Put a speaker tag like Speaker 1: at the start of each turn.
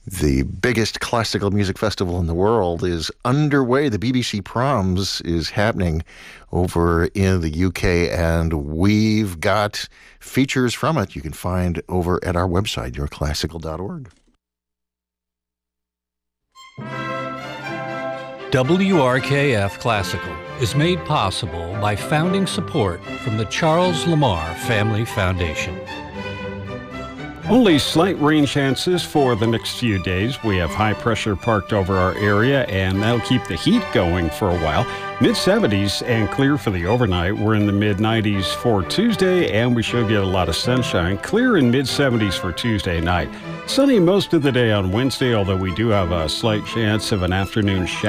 Speaker 1: The biggest classical music festival in the world is underway. The BBC Proms is happening over in the UK, and we've got features from it you can find over at our website, yourclassical.org.
Speaker 2: WRKF Classical is made possible by founding support from the Charles Lamar Family Foundation.
Speaker 3: Only slight rain chances for the next few days. We have high pressure parked over our area, and that'll keep the heat going for a while. Mid-70s and clear for the overnight. We're in the mid-90s for Tuesday, and we should get a lot of sunshine. Clear in mid-70s for Tuesday night. Sunny most of the day on Wednesday, although we do have a slight chance of an afternoon shower.